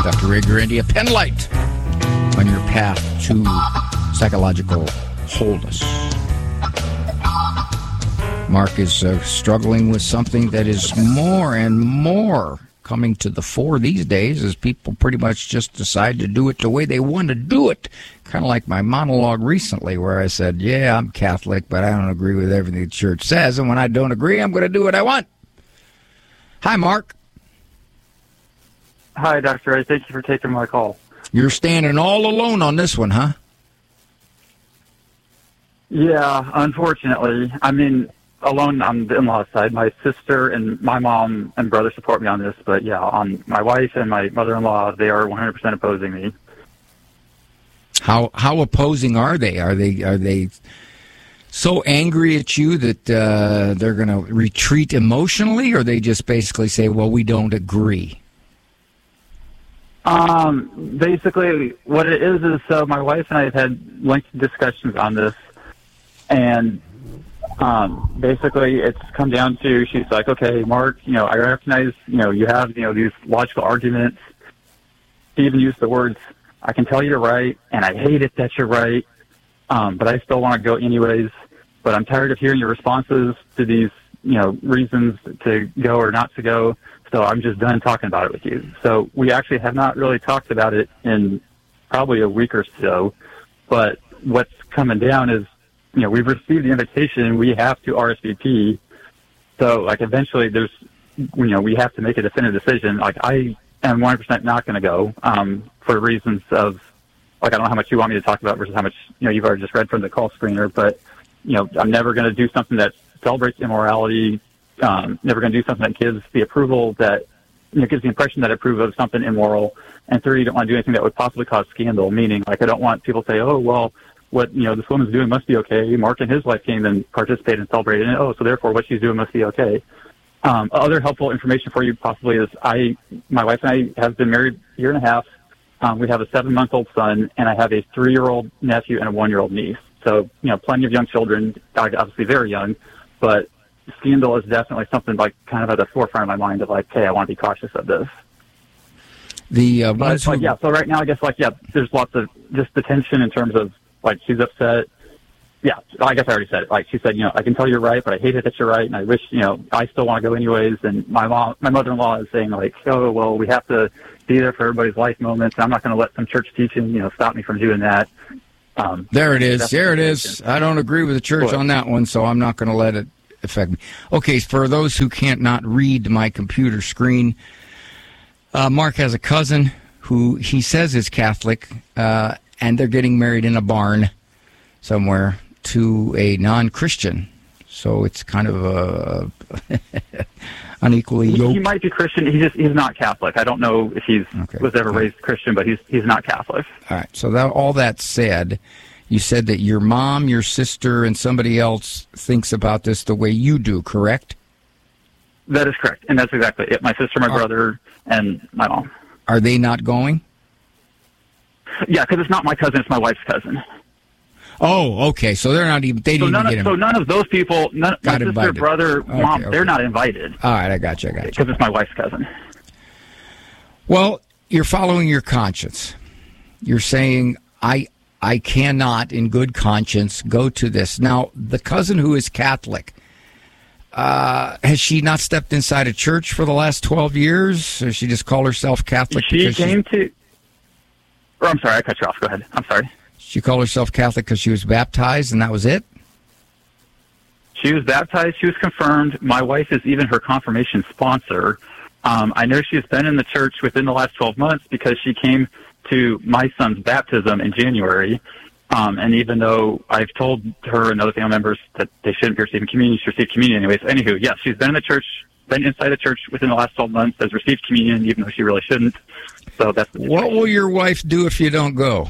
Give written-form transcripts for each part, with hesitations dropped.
Dr. Ray Guarendi, a pen light on your path to psychological wholeness. Mark is struggling with something that is more and more coming to the fore these days as people pretty much just decide to do it the way they want to do it. Kind of like my monologue recently where I said, yeah, I'm Catholic, but I don't agree with everything the church says, and when I don't agree, I'm going to do what I want. Hi, Mark. Hi, Dr. Ray. Thank you for taking my call. You're standing all alone on this one, huh? Yeah, unfortunately. I mean, alone on the in-law side. My sister and my mom and brother support me on this, but yeah, on my wife and my mother-in-law, they are 100% opposing me. How opposing are they? Are they so angry at you that they're going to retreat emotionally, or they just basically say, well, we don't agree? Basically, what it is so my wife and I have had lengthy discussions on this, and basically it's come down to, she's like, okay, Mark, I recognize, you have, these logical arguments. She even used the words, I can tell you're right, and I hate it that you're right, but I still want to go anyways. But I'm tired of hearing your responses to these, reasons to go or not to go. So I'm just done talking about it with you. So we actually have not really talked about it in probably a week or so. But what's coming down is, we've received the invitation. We have to RSVP. So, eventually we have to make a definitive decision. I am 100% not going to go for reasons of, I don't know how much you want me to talk about versus how much, you've already just read from the call screener. But, I'm never going to do something that celebrates immorality. Never going to do something that gives the approval that, gives the impression that I approve of something immoral. And three, you don't want to do anything that would possibly cause scandal, meaning, I don't want people to say, oh, well, what, this woman's doing must be okay. Mark and his wife came and participated and celebrated in it. Oh, so therefore what she's doing must be okay. Other helpful information for you possibly is my wife and I have been married a year and a half. We have a 7-month-old son, and I have a 3-year-old nephew and a 1-year-old niece. So, plenty of young children, obviously very young, but scandal is definitely something kind of at the forefront of my mind of hey, I want to be cautious of this. So right now I guess there's lots of just the tension in terms of she's upset. Yeah, I guess I already said it. She said, I can tell you're right, but I hate it that you're right, and I wish, I still want to go anyways. And my mother-in-law is saying oh, well, we have to be there for everybody's life moments. I'm not going to let some church teaching, stop me from doing that. There it is. There it is. I don't agree with the church on that one, so I'm not going to let it affect me. Okay, for those who can't not read my computer screen, Mark has a cousin who he says is Catholic, and they're getting married in a barn somewhere to a non-Christian. So it's kind of a unequally yoked. He might be Christian. He's not Catholic. I don't know if he was ever raised Christian, but he's not Catholic. All right. So all that said, you said that your mom, your sister, and somebody else thinks about this the way you do, correct? That is correct. And that's exactly it. My sister, my brother, and my mom. Are they not going? Yeah, because it's not my cousin, it's my wife's cousin. Oh, okay. So they're not even. They didn't get invited. So none of those people, my sister, brother, mom, they're not invited. All right, I got you. Because it's my wife's cousin. Well, you're following your conscience. You're saying I cannot, in good conscience, go to this. Now, the cousin who is Catholic, has she not stepped inside a church for the last 12 years? Or she just called herself Catholic? She came to. Or I'm sorry, I cut you off. Go ahead. I'm sorry. She called herself Catholic because she was baptized, and that was it? She was baptized. She was confirmed. My wife is even her confirmation sponsor. I know she's been in the church within the last 12 months because she came to my son's baptism in January. And even though I've told her and other family members that they shouldn't be receiving communion, she received communion anyways. Anywho, yes, she's been in the church, been inside the church within the last 12 months, has received communion, even though she really shouldn't. So that's the What will your wife do if you don't go?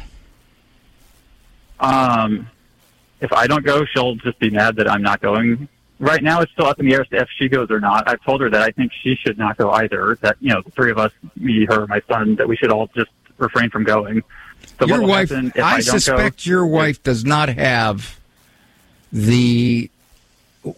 If I don't go, she'll just be mad that I'm not going. Right now, it's still up in the air if she goes or not. I've told her that I think she should not go either, that, the three of us, me, her, my son, that we should all just refrain from going. So your wife, I suspect your wife does not have the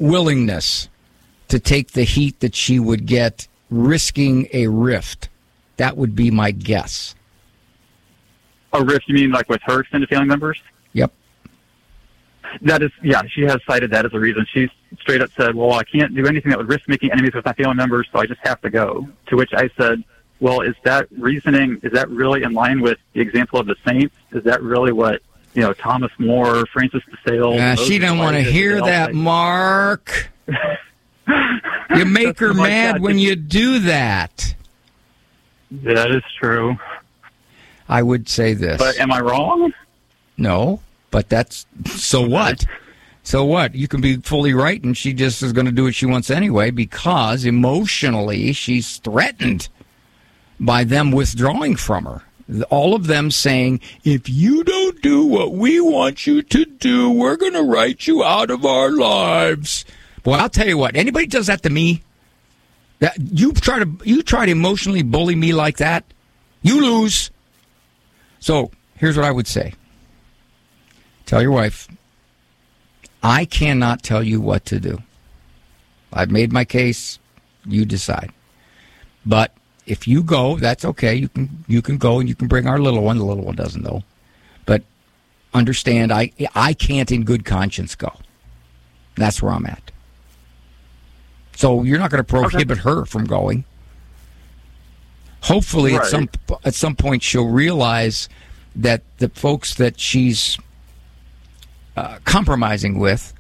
willingness to take the heat that she would get risking a rift. That would be my guess. A rift, you mean like with her extended family members? Yep. That is, yeah, she has cited that as a reason. She's straight up said, well, I can't do anything that would risk making enemies with my family members, so I just have to go. To which I said, well, is that reasoning, is that really in line with the example of the saints? Is that really what, Thomas More, Francis de Sales? She didn't want to hear that, Mark. You make her mad when you do that. That is true. I would say this. But am I wrong? No, but that's, so what? So what? You can be fully right, and she just is going to do what she wants anyway, because emotionally she's threatened by them withdrawing from her. All of them saying, if you don't do what we want you to do, we're going to write you out of our lives. Boy, I'll tell you what, anybody does that to me, that you try to emotionally bully me like that, you lose. So here's what I would say. Tell your wife, I cannot tell you what to do. I've made my case. You decide. But if you go, that's okay. You can go and you can bring our little one. The little one doesn't know. But understand, I can't in good conscience go. That's where I'm at. So you're not going to prohibit her from going. Hopefully, right. at some point, she'll realize that the folks that she's compromising with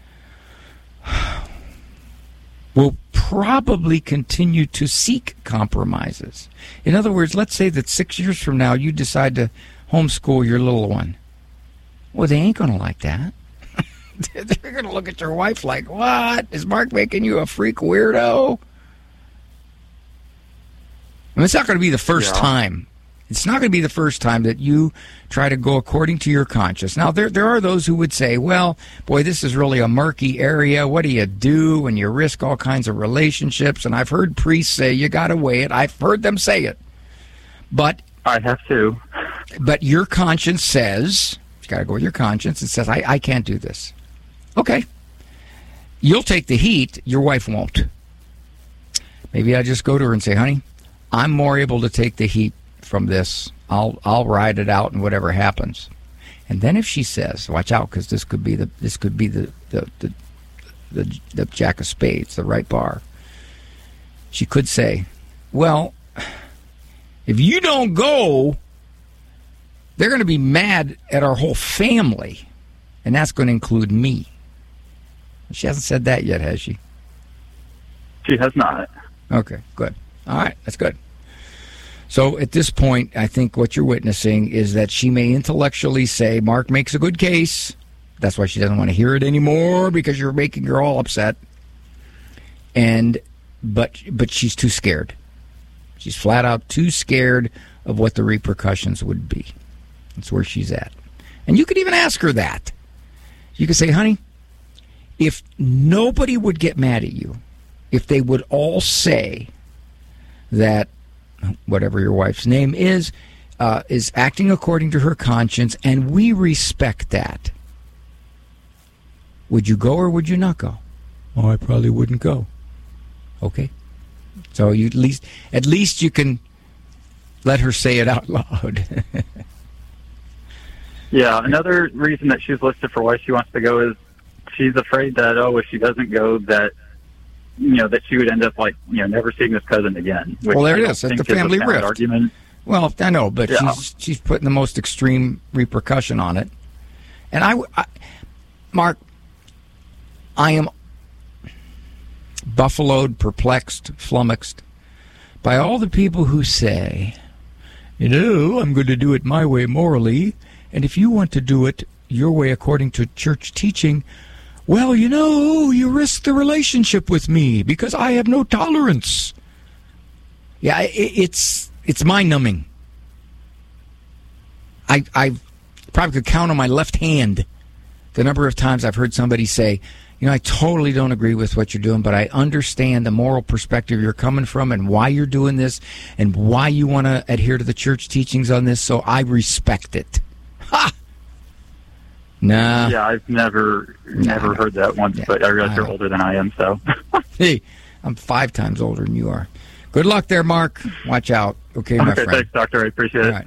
will probably continue to seek compromises. In other words, let's say that 6 years from now you decide to homeschool your little one. Well, they ain't going to like that. They're going to look at your wife like, what? Is Mark making you a freak weirdo? I mean, it's not going to be the first time. It's not going to be the first time that you try to go according to your conscience. Now, there are those who would say, well, boy, this is really a murky area. What do you do when you risk all kinds of relationships? And I've heard priests say, you got to weigh it. I've heard them say it. But I have to. But your conscience says, you got to go with your conscience, and says, I can't do this. Okay. You'll take the heat. Your wife won't. Maybe I just go to her and say, honey, I'm more able to take the heat from this. I'll ride it out and whatever happens. And then if she says, watch out, because this could be the jack of spades, the right bar. She could say, well, if you don't go, they're going to be mad at our whole family, and that's going to include me. She hasn't said that yet, has she? She has not. Okay, good. All right, that's good. So at this point, I think what you're witnessing is that she may intellectually say, Mark makes a good case. That's why she doesn't want to hear it anymore, because you're making her all upset. But she's too scared. She's flat out too scared of what the repercussions would be. That's where she's at. And you could even ask her that. You could say, honey, if nobody would get mad at you, if they would all say that whatever your wife's name is acting according to her conscience, and we respect that, would you go or would you not go? Oh, I probably wouldn't go. Okay. So you at least you can let her say it out loud. Yeah, another reason that she's listed for why she wants to go is she's afraid that, if she doesn't go, that that she would end up never seeing this cousin again. Well, there it is. That's the family rift. Argument. Well, I know, but she's putting the most extreme repercussion on it. And Mark, I am buffaloed, perplexed, flummoxed by all the people who say, I'm going to do it my way morally, and if you want to do it your way according to church teaching, well, you risk the relationship with me because I have no tolerance. Yeah, it's mind-numbing. I probably could count on my left hand the number of times I've heard somebody say, I totally don't agree with what you're doing, but I understand the moral perspective you're coming from and why you're doing this and why you want to adhere to the church teachings on this, so I respect it. Ha! Nah. Yeah, I've never heard that once, but I realize you're older than I am, so. Hey, I'm 5 times older than you are. Good luck there, Mark. Watch out. Okay, my friend. Thanks, Doctor. I appreciate it. All right.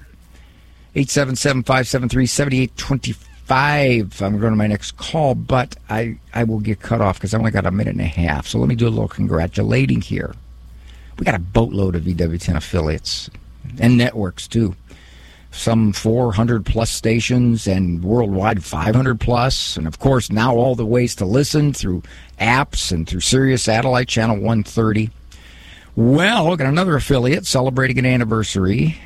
877-573-7825. I'm going to my next call, but I will get cut off because I only got a minute and a half. So let me do a little congratulating here. We got a boatload of EWTN affiliates and networks, too. Some 400-plus stations and worldwide 500-plus. And, of course, now all the ways to listen through apps and through Sirius Satellite Channel 130. Well, look at another affiliate celebrating an anniversary,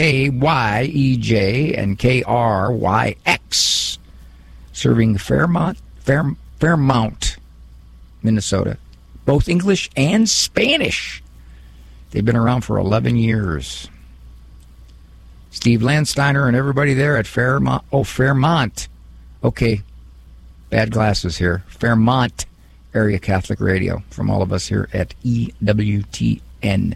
KYEJ and KRYX, serving Fairmont, Minnesota, both English and Spanish. They've been around for 11 years. Steve Landsteiner and everybody there at Fairmont. Oh, Fairmont. Okay, bad glasses here. Fairmont Area Catholic Radio from all of us here at EWTN.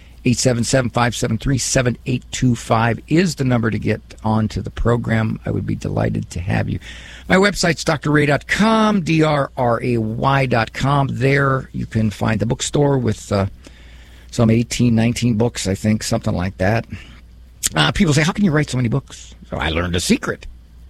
877-573-7825 is the number to get onto the program. I would be delighted to have you. My website's drray.com, DRRAY.com. There you can find the bookstore with some 18, 19 books, I think, something like that. People say, how can you write so many books? So I learned a secret.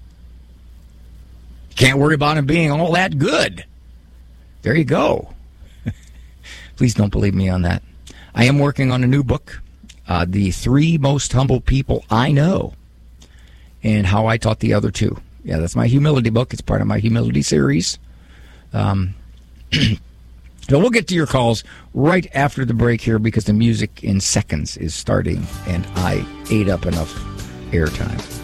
Can't worry about them being all that good. There you go. Please don't believe me on that. I am working on a new book, The 3 Most Humble People I Know, and How I Taught the Other 2. Yeah, that's my humility book. It's part of my humility series. So we'll get to your calls right after the break here because the music in seconds is starting, and I ate up enough airtime.